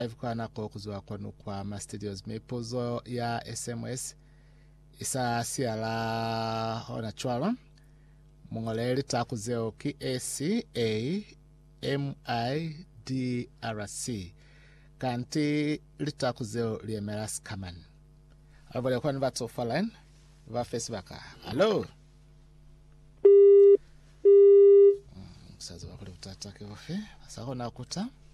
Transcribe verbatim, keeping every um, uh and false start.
kwa nako kuzwa kwanu kwa ma studios mepozo ya S M S isa siala ona chwala mungoleli takuzeo ki A C A M I D R C kanti litakuzeo liemera skaman abole kwa nvatso online va Facebook. Hello msazo wakule utatake wafe sako nakuta